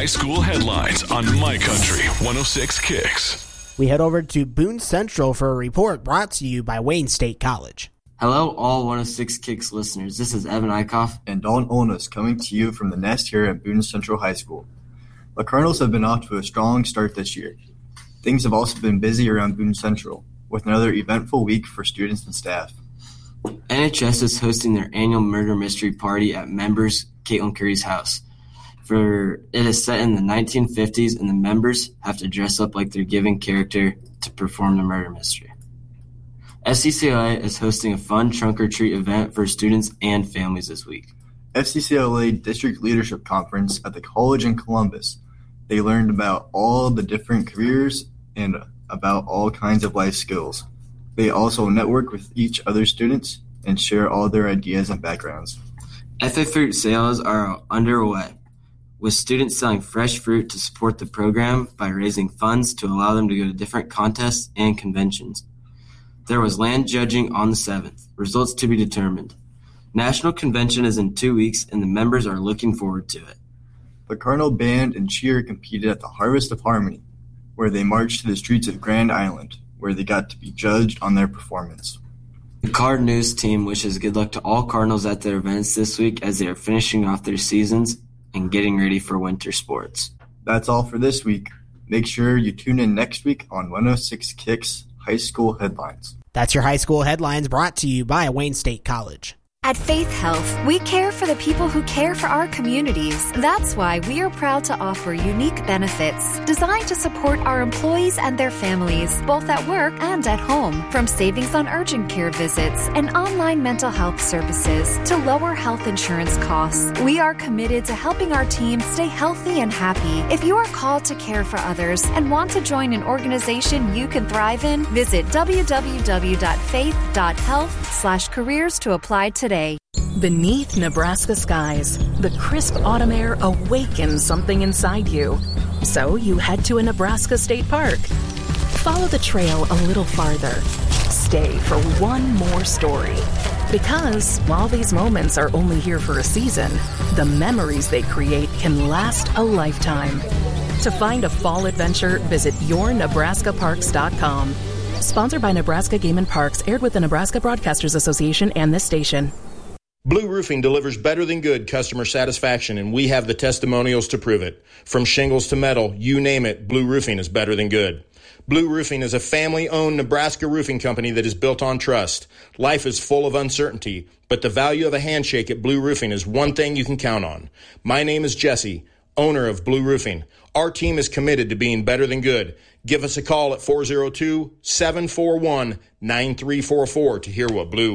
high school headlines on My Country 106 Kicks. We head over to Boone Central for a report brought to you by Wayne State College. Hello, all 106 Kicks listeners. This is Evan Eichhoff and Dalton Olness coming to you from the nest here at Boone Central High School. The Cardinals have been off to a strong start this year. Things have also been busy around Boone Central, with another eventful week for students and staff. NHS is hosting their annual murder mystery party at members Caitlin Curry's house. It is set in the 1950s, and the members have to dress up like their given character to perform the murder mystery. FCCLA is hosting a fun trunk-or-treat event for students and families this week. FCCLA District Leadership Conference at the college in Columbus. They learned about all the different careers and about all kinds of life skills. They also network with each other students and share all their ideas and backgrounds. FA fruit sales are underway, with students selling fresh fruit to support the program by raising funds to allow them to go to different contests and conventions. There was land judging on the 7th, results to be determined. National Convention is in 2 weeks, and the members are looking forward to it. The Cardinal Band and Cheer competed at the Harvest of Harmony, where they marched to the streets of Grand Island, where they got to be judged on their performance. The Card News team wishes good luck to all Cardinals at their events this week as they are finishing off their seasons and getting ready for winter sports. That's all for this week. Make sure you tune in next week on 106 Kicks High School Headlines. That's your high school headlines brought to you by Wayne State College. At Faith Health, we care for the people who care for our communities. That's why we are proud to offer unique benefits designed to support our employees and their families, both at work and at home. From savings on urgent care visits and online mental health services to lower health insurance costs, we are committed to helping our team stay healthy and happy. If you are called to care for others and want to join an organization you can thrive in, visit www.faith.health/careers to apply today. Beneath Nebraska skies, the crisp autumn air awakens something inside you. So you head to a Nebraska state park. Follow the trail a little farther. Stay for one more story. Because while these moments are only here for a season, the memories they create can last a lifetime. To find a fall adventure, visit yournebraskaparks.com. Sponsored by Nebraska Game and Parks, aired with the Nebraska Broadcasters Association and this station. Blue Roofing delivers better than good customer satisfaction, and we have the testimonials to prove it. From shingles to metal, you name it, Blue Roofing is better than good. Blue Roofing is a family-owned Nebraska roofing company that is built on trust. Life is full of uncertainty, but the value of a handshake at Blue Roofing is one thing you can count on. My name is Jesse, owner of Blue Roofing. Our team is committed to being better than good. Give us a call at 402-741-9344 to hear what Blue